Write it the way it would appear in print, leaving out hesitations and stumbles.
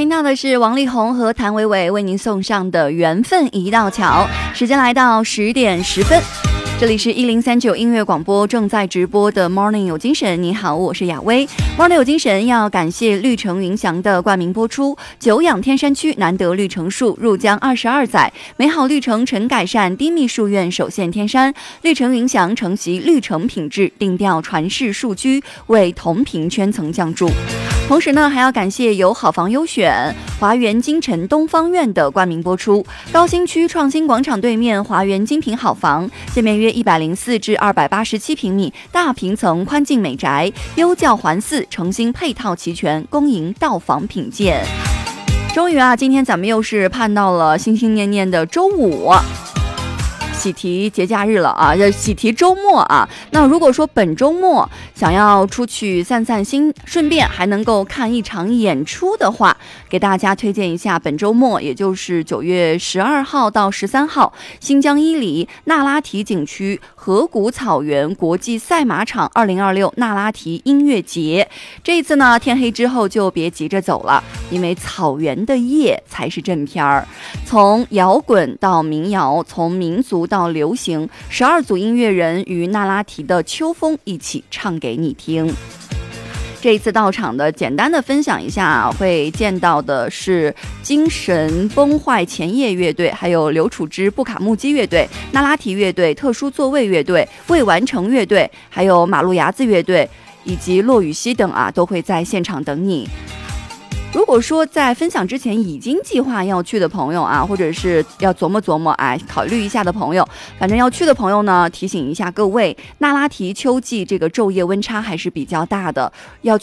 听到的是王力宏和谭维维为您送上的《缘分一道桥》，时间来到10点10分，这里是1039音乐广播正在直播的 Morning 有精神。你好，我是雅薇。 Morning 有精神要感谢绿城云祥的冠名播出。久仰天山区难得绿城树，入江22载，美好绿城陈改善，低密树院首现天山。绿城云祥承袭绿城品质，定调传世树居，为同频圈层降注。同时呢，还要感谢由好房优选华园金城东方院的冠名播出。高新区创新广场对面华园精品好房，建面约104至287平米，大平层宽进美宅，优教环伺，诚心配套齐全，恭迎到访品鉴。终于啊，今天咱们又是盼到了心心念念的周五，喜提节假日了啊，喜提周末啊。那如果说本周末想要出去散散心，顺便还能够看一场演出的话，给大家推荐一下本周末，也就是9月12号到13号，新疆伊犁那拉提景区河谷草原国际赛马场2026那拉提音乐节。这一次呢，天黑之后就别急着走了，因为草原的夜才是正片儿。从摇滚到民谣，从民族到流行，12组音乐人与那拉提的秋风一起唱给你听。这一次到场的简单的分享一下，会见到的是精神崩坏前夜乐队，还有刘楚之布卡木基乐队、那拉提乐队、特殊座位乐队、未完成乐队，还有马路牙子乐队以及骆雨熙等啊，都会在现场等你。如果说在分享之前已经计划要去的朋友啊，或者是要琢磨琢磨考虑一下的朋友，反正要去的朋友呢，提醒一下各位，那拉提秋季这个昼夜温差还是比较大的，要